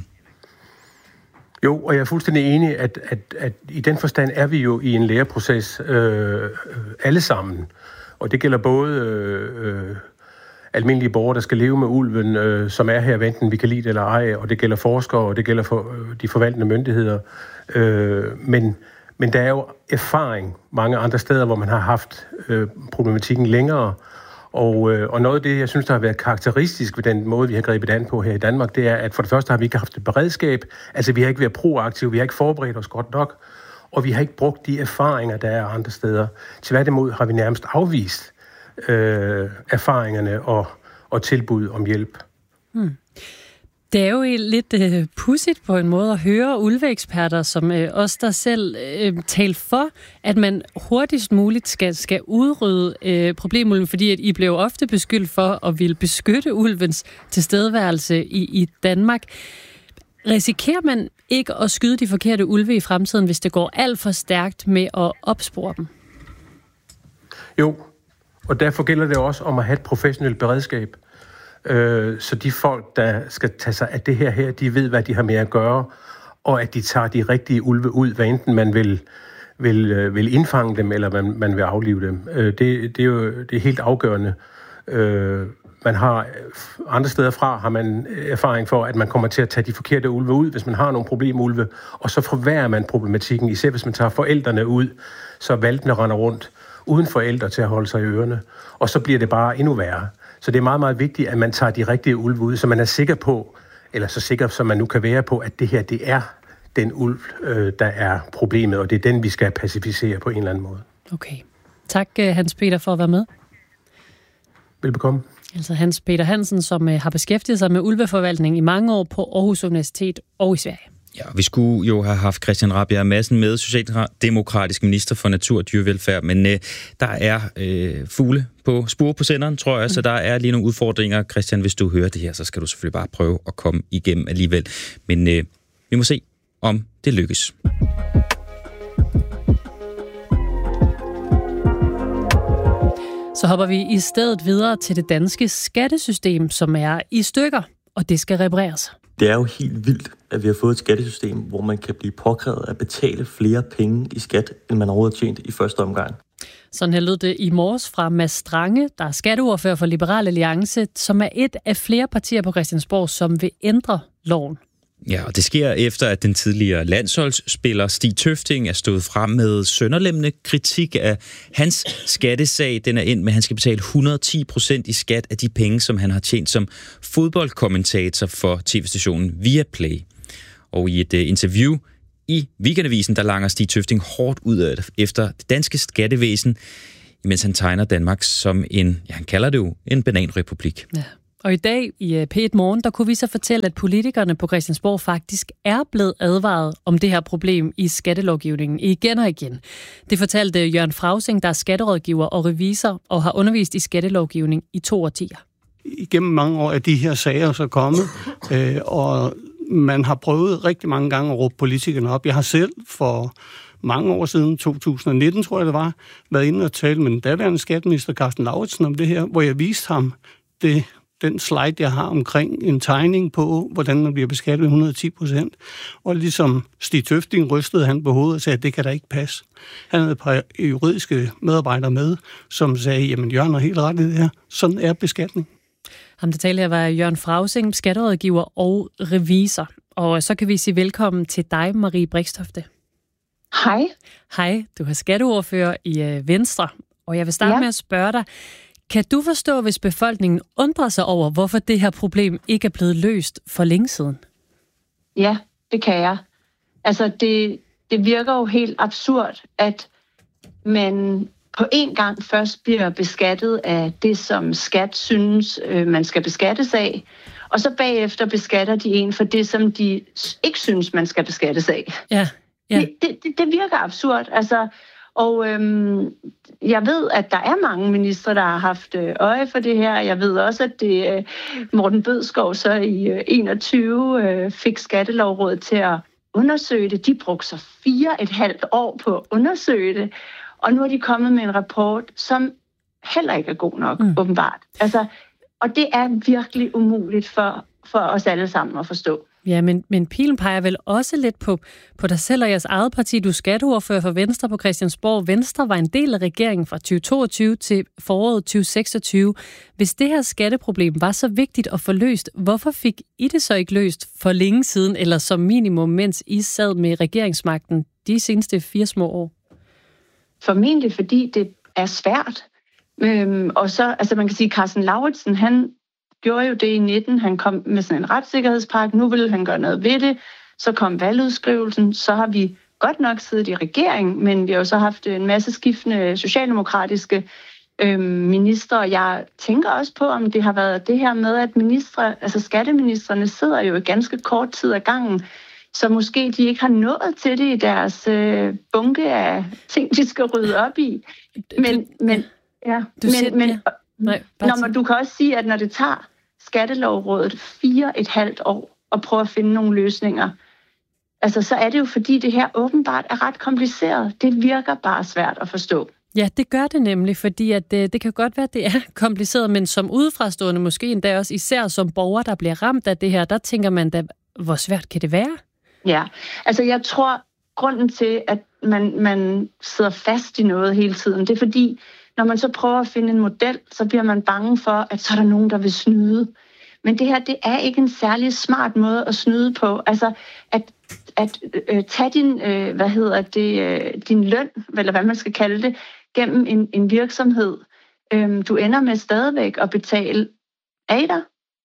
Jo, og jeg er fuldstændig enig, at, at, at i den forstand er vi jo i en læreproces øh, alle sammen. Og det gælder både øh, almindelige borgere, der skal leve med ulven, øh, som er her, enten vi kan lide det eller ej, og det gælder forskere, og det gælder for øh, de forvaltende myndigheder. Øh, men, men der er jo erfaring mange andre steder, hvor man har haft øh, problematikken længere. Og, øh, og noget af det, jeg synes, der har været karakteristisk ved den måde, vi har grebet an på her i Danmark, det er, at for det første har vi ikke haft et beredskab. Altså, vi har ikke været proaktive, vi har ikke forberedt os godt nok, og vi har ikke brugt de erfaringer, der er andre steder. Tværtimod har vi nærmest afvist øh, erfaringerne og, og tilbud om hjælp. Hmm. Det er jo lidt øh, pudsigt på en måde at høre ulveeksperter, som øh, os der selv øh, taler for, at man hurtigst muligt skal, skal udrydde øh, problemulven, fordi at I blev ofte beskyldt for at ville beskytte ulvens tilstedeværelse i, i Danmark. Risikerer man ikke at skyde de forkerte ulve i fremtiden, hvis det går alt for stærkt med at opspore dem? Jo, og derfor gælder det også om at have et professionelt beredskab. Så de folk, der skal tage sig af det her her, de ved, hvad de har med at gøre, og at de tager de rigtige ulve ud, hvad enten man vil, vil, vil indfange dem, eller man, man vil aflive dem. Det, det er jo det er helt afgørende. Man har andre steder fra har man erfaring for, at man kommer til at tage de forkerte ulve ud, hvis man har nogle problemulve, og så forværrer man problematikken, især hvis man tager forældrene ud, så valpene render rundt uden forældre til at holde sig i ørerne, og så bliver det bare endnu værre. Så det er meget, meget vigtigt, at man tager de rigtige ulve ud, så man er sikker på, eller så sikker som man nu kan være på, at det her, det er den ulv, der er problemet, og det er den, vi skal pacificere på en eller anden måde. Okay. Tak, Hans Peter, for at være med. Velbekomme. Altså Hans Peter Hansen, som har beskæftiget sig med ulveforvaltning i mange år på Aarhus Universitet og i Sverige. Ja, vi skulle jo have haft Christian Rabjerg Madsen med, socialdemokratisk minister for natur og dyrevelfærd, men øh, der er øh, fugle på spor på senderen, tror jeg, mm. så der er lige nogle udfordringer. Christian, hvis du hører det her, så skal du selvfølgelig bare prøve at komme igennem alligevel. Men øh, vi må se, om det lykkes. Så hopper vi i stedet videre til det danske skattesystem, som er i stykker, og det skal repareres. Det er jo helt vildt, at vi har fået et skattesystem, hvor man kan blive påkrævet at betale flere penge i skat, end man overhovedet har tjent i første omgang. Sådan her lød det i morges fra Mads Strange, der er skatteordfører for Liberal Alliance, som er et af flere partier på Christiansborg, som vil ændre loven. Ja, og det sker efter, at den tidligere landsholdsspiller Stig Tøfting er stået frem med sønderlemmende kritik af hans skattesag. Den er endt med, at han skal betale et hundrede og ti procent i skat af de penge, som han har tjent som fodboldkommentator for tv-stationen Viaplay. Og i et uh, interview i Weekendavisen, der langer Stig Tøfting hårdt ud efter det danske skattevæsen, mens han tegner Danmark som en, ja, han kalder det jo, en bananrepublik. Ja. Og i dag i P et Morgen, der kunne vi så fortælle, at politikerne på Christiansborg faktisk er blevet advaret om det her problem i skattelovgivningen igen og igen. Det fortalte Jørgen Frausing, der er skatterådgiver og revisor og har undervist i skattelovgivning i to årtier. Igennem mange år er de her sager så kommet, øh, og man har prøvet rigtig mange gange at råbe politikerne op. Jeg har selv for mange år siden, to tusind og nitten tror jeg det var, været inde og tale med den daværende skatteminister Carsten Lauritsen om det her, hvor jeg viste ham det, den slide, jeg har omkring en tegning på, hvordan man bliver beskattet med et hundrede og ti procent. Og ligesom Stig Tøfting rystede han på hovedet og sagde, at det kan da ikke passe. Han havde et par juridiske medarbejdere med, som sagde, jamen Jørgen har helt ret i det her. Sådan er beskatning. Ham der talte her var Jørgen Frausing, skatterådgiver og revisor. Og så kan vi sige velkommen til dig, Marie Brixtofte. Hej. Hej, du er skatteordfører i øh, Venstre, og jeg vil starte ja. med at spørge dig, kan du forstå, hvis befolkningen undrer sig over, hvorfor det her problem ikke er blevet løst for længe siden? Ja, det kan jeg. Altså, det, det virker jo helt absurd, at man på en gang først bliver beskattet af det, som skat synes, øh, man skal beskattes af, og så bagefter beskatter de en for det, som de ikke synes, man skal beskattes af. Ja. Ja. Det, det, det virker absurd, altså, og øhm, jeg ved, at der er mange ministre, der har haft øje for det her. Jeg ved også, at det øh, Morten Bødskov så i øh, enogtyve øh, fik Skattelovrådet til at undersøge det. De brugte så fire et halvt år på at undersøge det, og nu er de kommet med en rapport, som heller ikke er god nok, mm. åbenbart. Altså, og det er virkelig umuligt for, for os alle sammen at forstå. Ja, men, men pilen peger vel også lidt på, på dig selv og jeres eget parti. Du er skatteordfører for Venstre på Christiansborg. Venstre var en del af regeringen fra tyve toogtyve til foråret tyve seksogtyve. Hvis det her skatteproblem var så vigtigt at få løst, hvorfor fik I det så ikke løst for længe siden, eller som minimum, mens I sad med regeringsmagten de seneste fire små år? Formentlig fordi det er svært. Øhm, og så, altså man kan sige, Carsten Lauritsen, han gjorde jo det i nitten. Han kom med sådan en retssikkerhedspakke. Nu ville han gøre noget ved det. Så kom valgudskrivelsen. Så har vi godt nok siddet i regering, men vi har jo så haft en masse skiftende socialdemokratiske øh, ministre. Jeg tænker også på, om det har været det her med, at ministre, altså skatteministrene sidder jo i ganske kort tid ad gangen, så måske de ikke har nået til det i deres øh, bunke af ting, de skal rydde op i. Men, men, ja, du men, siger, men ja. Nej, når man, du kan også sige, at når det tager Skattelovrådet fire et halvt år at prøve at finde nogle løsninger, altså så er det jo fordi, det her åbenbart er ret kompliceret. Det virker bare svært at forstå. Ja, det gør det nemlig, fordi at det, det kan godt være, at det er kompliceret, men som udefrastående, måske endda også især som borger, der bliver ramt af det her, der tænker man da, hvor svært kan det være? Ja, altså jeg tror, grunden til, at man, man sidder fast i noget hele tiden, det er fordi, når man så prøver at finde en model, så bliver man bange for, at så er der nogen, der vil snyde. Men det her, det er ikke en særlig smart måde at snyde på. Altså, at, at øh, tage din, øh, hvad hedder det, øh, din løn, eller hvad man skal kalde det, gennem en, en virksomhed. Øh, du ender med stadigvæk at betale. Er I der?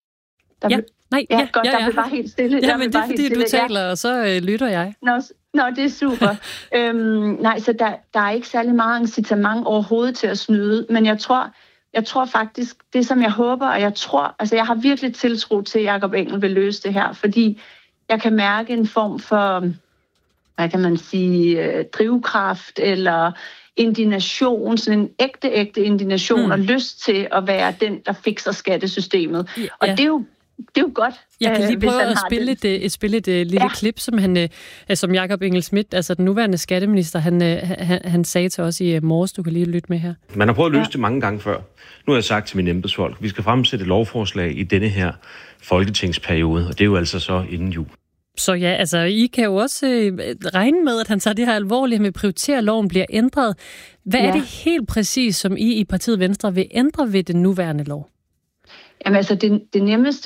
der ja, nej, ja, ja, godt, ja, der ja. blev bare helt stille. Ja, der men det er fordi, du taler, ja. Og så øh, lytter jeg. Nå, Nå, det er super. øhm, nej, så der, der er ikke særlig meget incitament overhovedet til at snyde, men jeg tror, jeg tror faktisk, det som jeg håber, og jeg tror, altså jeg har virkelig tiltro til, at Jacob Engel vil løse det her, fordi jeg kan mærke en form for, hvad kan man sige, drivkraft eller indignation, sådan en ægte, ægte indignation mm. og lyst til at være den, der fikser skattesystemet. Ja. Og det er jo Det er jo godt. Jeg kan lige øh, prøve at spille et, et, spille et, et lille ja. klip, som, han, øh, som Jacob Engel Schmidt, altså den nuværende skatteminister, han, øh, han, han sagde til os i morges. Du kan lige lytte med her. Man har prøvet at løse ja. det mange gange før. Nu har jeg sagt til mine embedsfolk, vi skal fremsætte et lovforslag i denne her folketingsperiode, og det er jo altså så inden jul. Så ja, altså I kan jo også øh, regne med, at han tager det her alvorligt med at prioritere, at loven bliver ændret. Hvad ja. er det helt præcis, som I i partiet Venstre vil ændre ved den nuværende lov? Jamen altså, det, det nemmeste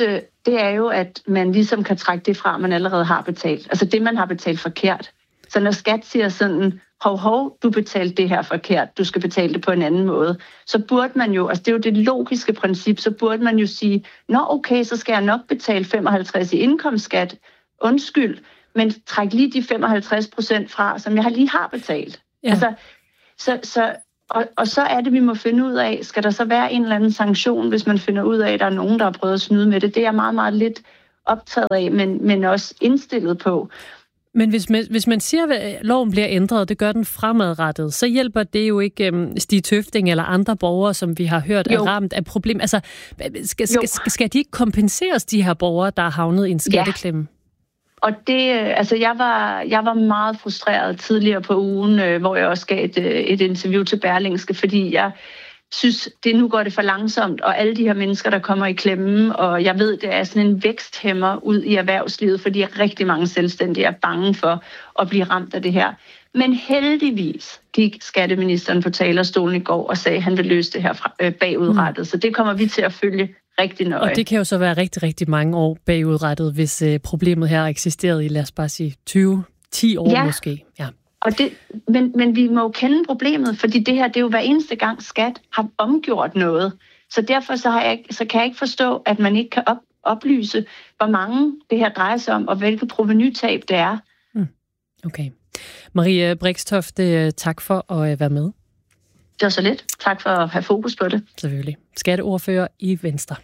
det er jo, at man ligesom kan trække det fra, man allerede har betalt. Altså det, man har betalt forkert. Så når skat siger sådan, hov, hov, du betalte det her forkert, du skal betale det på en anden måde, så burde man jo, altså det er jo det logiske princip, så burde man jo sige, nå okay, så skal jeg nok betale femoghalvtreds i indkomstskat, undskyld, men træk lige de femoghalvtreds procent fra, som jeg lige har betalt. Ja. Altså, så, så, og, og så er det, vi må finde ud af, skal der så være en eller anden sanktion, hvis man finder ud af, at der er nogen, der har prøvet at snyde med det. Det er jeg meget, meget lidt optaget af, men, men også indstillet på. Men hvis man, hvis man siger, at loven bliver ændret, og det gør den fremadrettet, så hjælper det jo ikke um, Stig Tøfting eller andre borgere, som vi har hørt jo. er ramt af problem. Altså, skal, skal, skal de ikke kompenseres, de her borgere, der er havnet i en skatteklemme? Ja. Og det, altså jeg var, jeg var meget frustreret tidligere på ugen, øh, hvor jeg også gav et, et interview til Berlingske, fordi jeg synes, det nu går det for langsomt, og alle de her mennesker, der kommer i klemme, og jeg ved, det er sådan en væksthæmmer ud i erhvervslivet, fordi rigtig mange selvstændige er bange for at blive ramt af det her. Men heldigvis gik skatteministeren på talerstolen i går og sagde, at han vil løse det her fra, øh, bagudrettet, mm. så det kommer vi til at følge rigtig nøje. Og det kan jo så være rigtig, rigtig mange år bagudrettet, hvis øh, problemet her har eksisteret i, lad os bare sige, tyve, ti år ja. måske. Ja. Og det, men, men vi må jo kende problemet, fordi det her, det er jo hver eneste gang skat har omgjort noget. Så derfor så, har jeg, så kan jeg ikke forstå, at man ikke kan op, oplyse, hvor mange det her drejer sig om, og hvilket provenytab det er. Mm. Okay. Marie Brixtofte, tak for at være med. Det var så lidt. Tak for at have fokus på det. Selvfølgelig. Skatteordfører i Venstre.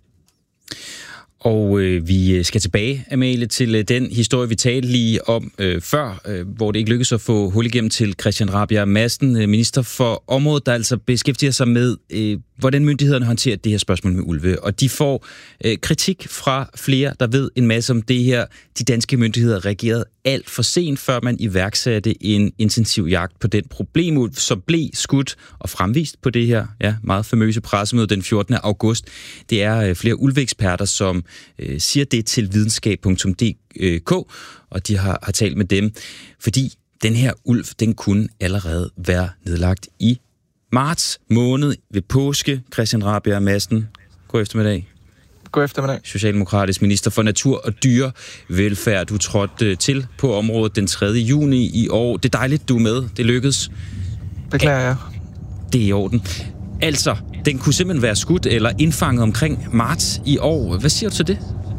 Og øh, vi skal tilbage, Amalie, til øh, den historie, vi talte lige om øh, før, øh, hvor det ikke lykkedes at få hul igennem til Christian Rabjerg Madsen, øh, minister for området, der altså beskæftiger sig med, øh, hvordan myndighederne håndterer det her spørgsmål med ulve. Og de får øh, kritik fra flere, der ved en masse om det her. De danske myndigheder reagerede alt for sent, før man iværksatte en intensiv jagt på den problemulv, som blev skudt og fremvist på det her ja, meget famøse pressemøde den fjortende august. Det er øh, flere ulveeksperter, som øh, siger det til videnskab punktum d k, og de har, har talt med dem, fordi den her ulv, den kunne allerede være nedlagt i marts måned ved påske. Christian Rabjerg Madsen, god eftermiddag. God eftermiddag. Socialdemokratisk minister for natur og dyrevelfærd. Du trådte til på området den tredje juni i år. Det er dejligt, du er med. Det lykkedes. Beklager jeg. Det er i orden. Altså, den kunne simpelthen være skudt eller indfanget omkring marts i år. Hvad siger du til det?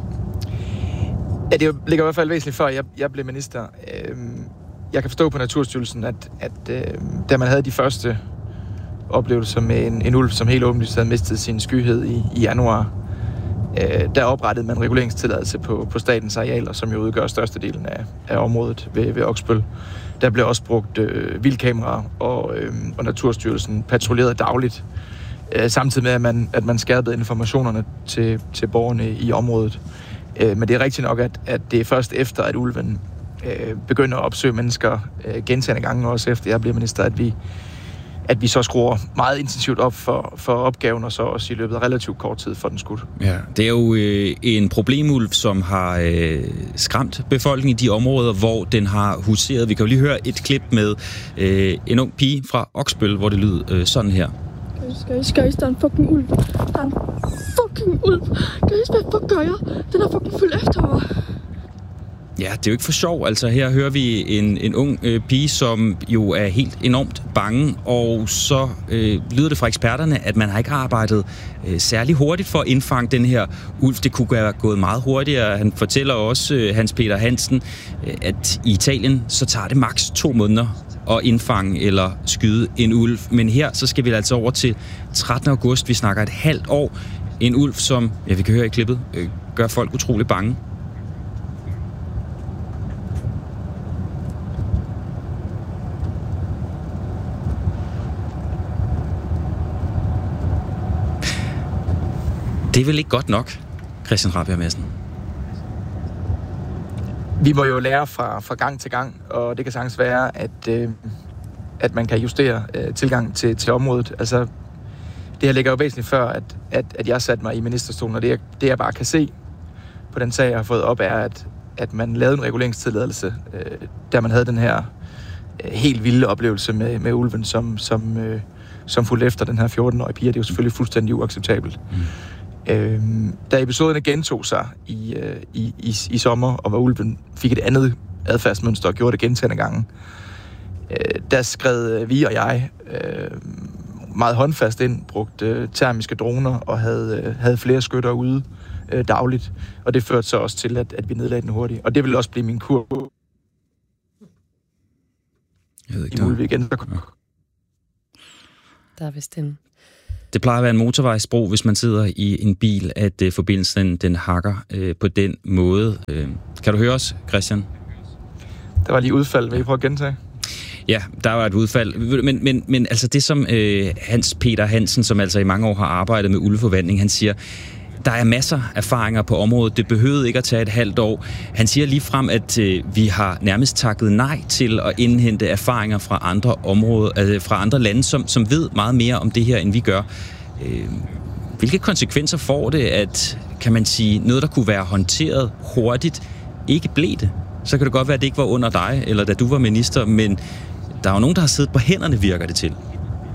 Ja, det ligger i hvert fald væsentligt før, jeg, jeg blev minister. Jeg kan forstå på Naturstyrelsen, at, at da man havde de første oplevelser med en, en ulv, som helt åbenlyst havde mistet sin skyhed i, i januar, der oprettede man reguleringstilladelse på, på statens arealer, som jo udgør størstedelen af, af området ved, ved Oksbøl. Der blev også brugt øh, vildkameraer, og, øh, og Naturstyrelsen patruljerede dagligt, øh, samtidig med, at man, at man skærpede informationerne til, til borgerne i området. Øh, men det er rigtigt nok, at, at det er først efter, at ulven øh, begynder at opsøge mennesker øh, gentagne gange, også efter jeg bliver minister, at vi, at vi så skruer meget intensivt op for, for opgaven, og så også i løbet af relativt kort tid for den skudt. Ja, det er jo øh, en problemulv, som har øh, skræmt befolkningen i de områder, hvor den har huseret. Vi kan jo lige høre et klip med øh, en ung pige fra Oksbøl, hvor det lyder øh, sådan her. Guys, guys, der er en fucking ulv. Der er en fucking ulv. Guys, hvad fuck gør jeg? Den er fucking fuld efter mig. Ja, det er jo ikke for sjov. Altså her hører vi en, en ung øh, pige, som jo er helt enormt bange, og så øh, lyder det fra eksperterne, at man har ikke arbejdet øh, særlig hurtigt for at indfange den her ulv. Det kunne være gået meget hurtigere. Han fortæller også, øh, Hans Peter Hansen, øh, at i Italien, så tager det maks to måneder at indfange eller skyde en ulv. Men her, så skal vi altså over til trettende august. Vi snakker et halvt år. En ulv, som, ja, vi kan høre i klippet, øh, gør folk utrolig bange. Det er vel ikke godt nok, Christian Rabjerg Madsen? Vi må jo lære fra, fra gang til gang, og det kan sagtens være, at, øh, at man kan justere øh, tilgang til, til området. Altså, det her ligger jo væsentligt før, at, at, at jeg satte mig i ministerstolen, og det jeg, det jeg bare kan se på den sag, jeg har fået op, er, at, at man lavede en reguleringstilladelse, øh, da man havde den her øh, helt vilde oplevelse med, med ulven, som, som, øh, som fulgte efter den her fjorten-årige pige. Det er jo selvfølgelig fuldstændig uacceptabelt. Mm. Øh, da episoderne gentog sig i, øh, i, i, i sommer, og hvor ulven fik et andet adfærdsmønster og gjorde det gentagne gange, øh, der skred vi og jeg øh, meget håndfast ind, brugte øh, termiske droner og havde, øh, havde flere skytter ude øh, dagligt. Og det førte så også til, at, at vi nedlagde den hurtigt. Og det vil også blive min kur. Jeg ved ikke, I Mulve igen. Der er vist en... Det plejer at være en motorvejsbro, hvis man sidder i en bil, at øh, forbindelsen den hakker øh, på den måde. Øh, kan du høre os, Christian? Der var lige udfald. Vil I prøve at gentage? Ja, der var et udfald. Men, men, men altså det, som øh, Hans Peter Hansen, som altså i mange år har arbejdet med ulveforvaltning, han siger, der er masser af erfaringer på området. Det behøvede ikke at tage et halvt år. Han siger lige frem, at øh, vi har nærmest takket nej til at indhente erfaringer fra andre områder, øh, fra andre lande, som, som ved meget mere om det her, end vi gør. Øh, hvilke konsekvenser får det, at, kan man sige, noget, der kunne være håndteret hurtigt, ikke blev det? Så kan det godt være, at det ikke var under dig, eller da du var minister, men der er jo nogen, der har siddet på hænderne, virker det til.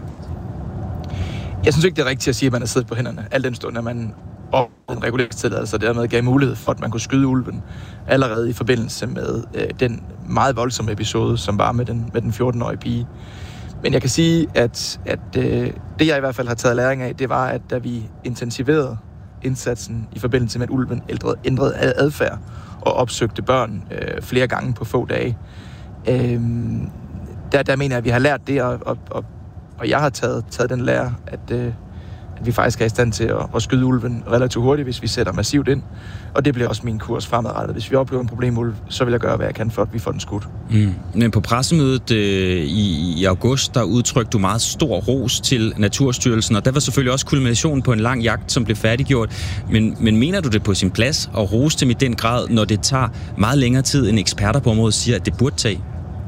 Jeg synes ikke, det er rigtigt at sige, at man har siddet på hænderne. Al den stund, at man og en reguleringstilladelse, og dermed gav mulighed for, at man kunne skyde ulven allerede i forbindelse med øh, den meget voldsomme episode, som var med den, med den fjorten-årige pige. Men jeg kan sige, at, at øh, det, jeg i hvert fald har taget læring af, det var, at da vi intensiverede indsatsen i forbindelse med, at ulven ældrede, ændrede adfærd og opsøgte børn øh, flere gange på få dage, øh, der, der mener jeg, at vi har lært det, og, og, og, og jeg har taget, taget den lære, at øh, at vi faktisk er i stand til at, at skyde ulven relativt hurtigt, hvis vi sætter massivt ind. Og det bliver også min kurs fremadrettet. Hvis vi oplever en problemulv, så vil jeg gøre, hvad jeg kan for, at vi får den skudt. Mm. Men på pressemødet øh, i, i august, der udtrykte du meget stor ros til Naturstyrelsen, og der var selvfølgelig også kulminationen på en lang jagt, som blev færdiggjort. Men, men mener du det på sin plads at rose dem i den grad, når det tager meget længere tid, end eksperter på området siger, at det burde tage?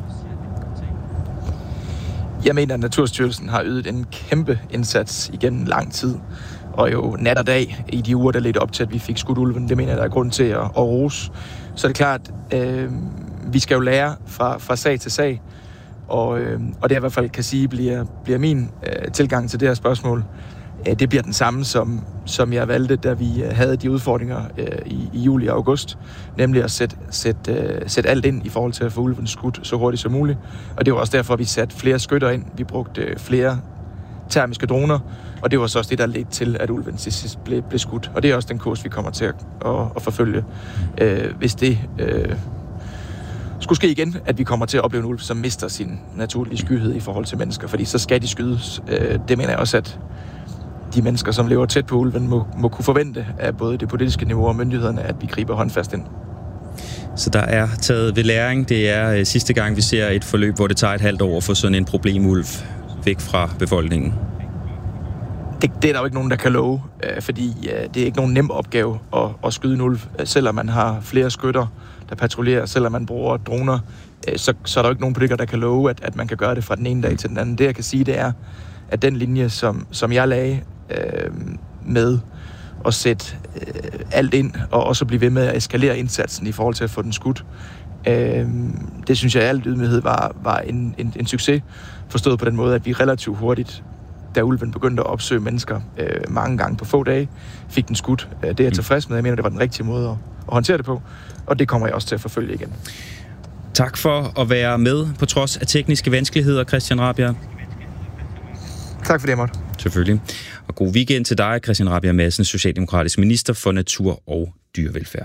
Jeg mener, at Naturstyrelsen har ydet en kæmpe indsats igennem lang tid, og jo nat og dag i de uger, der ledte op til, at vi fik skudt ulven. Det mener jeg, der er grund til at, at rose. Så er det klart, øh, vi skal jo lære fra, fra sag til sag, og, øh, og det jeg i hvert fald kan sige, bliver, bliver min øh, tilgang til det her spørgsmål. Øh, det bliver den samme, som, som jeg valgte, da vi havde de udfordringer øh, i, i juli og august, nemlig at sætte, sætte, øh, sætte alt ind i forhold til at få ulven skudt så hurtigt som muligt. Og det var også derfor, vi satte flere skytter ind. Vi brugte øh, flere termiske droner, og det var så også det, der ledte til, at ulven til sidst blev, blev skudt. Og det er også den kurs, vi kommer til at, at, at forfølge. Øh, hvis det øh, skulle ske igen, at vi kommer til at opleve en ulv, som mister sin naturlige skyhed i forhold til mennesker, fordi så skal de skydes. Øh, det mener jeg også, at de mennesker, som lever tæt på ulven, må, må kunne forvente af både det politiske niveau og myndighederne, at vi griber håndfast ind. Så der er taget ved læring. Det er øh, sidste gang, vi ser et forløb, hvor det tager et halvt år at få sådan en problemulv væk fra befolkningen. Det, det er der jo ikke nogen, der kan love, øh, fordi øh, det er ikke nogen nem opgave at, at skyde en ulv. Selvom man har flere skytter, der patruljerer, selvom man bruger droner, øh, så, så er der jo ikke nogen politikere, der kan love, at, at man kan gøre det fra den ene dag til den anden. Det, jeg kan sige, det er, at den linje, som, som jeg lagde øh, med at sætte øh, alt ind, og også blive ved med at eskalere indsatsen i forhold til at få den skudt, øh, det synes jeg i al ydmyghed var, var en, en, en succes, forstået på den måde, at vi relativt hurtigt, da ulven begyndte at opsøge mennesker øh, mange gange på få dage, fik den skudt. Det er jeg tilfreds med. Jeg mener, det var den rigtige måde at, at håndtere det på, og det kommer jeg også til at forfølge igen. Tak for at være med på trods af tekniske vanskeligheder, Christian Rabjerg. Tak for det, jeg måtte. Selvfølgelig. Og god weekend til dig, Christian Rabjerg Madsen, socialdemokratisk minister for natur og dyrevelfærd.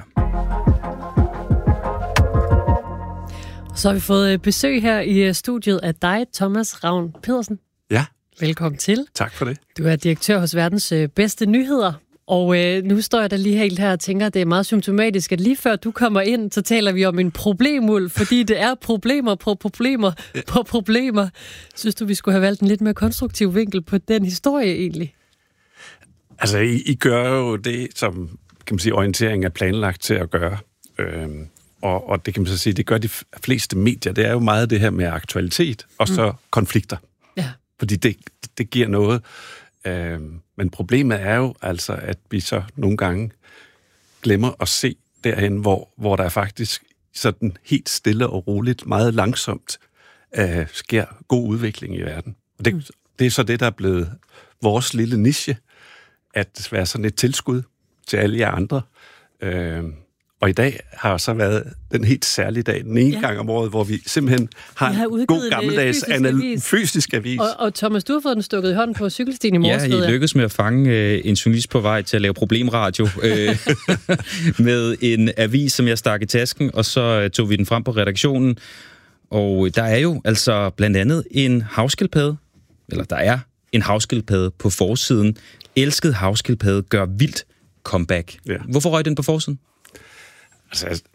Så har vi fået besøg her i studiet af dig, Thomas Ravn Pedersen. Ja. Velkommen til. Tak for det. Du er direktør hos Verdens Bedste Nyheder. Og øh, nu står jeg da lige helt her og tænker, at det er meget symptomatisk, at lige før du kommer ind, så taler vi om en problemulv, fordi det er problemer på problemer på problemer. Synes du, vi skulle have valgt en lidt mere konstruktiv vinkel på den historie egentlig? Altså, I, I gør jo det, som kan man sige, orientering er planlagt til at gøre. Øhm, og, og det kan man så sige, det gør de fleste medier. Det er jo meget det her med aktualitet og så mm. konflikter. Ja. Fordi det, det giver noget. Øhm, men problemet er jo altså, at vi så nogle gange glemmer at se derhen, hvor, hvor der faktisk sådan helt stille og roligt, meget langsomt, øh, sker god udvikling i verden. Og det, mm. det er så det, der er blevet vores lille niche at være sådan et tilskud til alle jer andre. Øh, og i dag har så været den helt særlige dag, den ene ja. gang om året, hvor vi simpelthen har, har en god gammeldags fysisk anal- avis. fysisk avis. Og, og Thomas, du har fået den stukket i hånden på cykelstien i morges. Ja, I lykkedes med at fange øh, en journalist på vej til at lave problemradio øh, med en avis, som jeg stak i tasken, og så øh, tog vi den frem på redaktionen. Og der er jo altså blandt andet en havskildpadde, eller der er en havskildpadde på forsiden. Elsket havskildpadde gør vildt comeback. Ja. Hvorfor røg den på forsiden? Altså,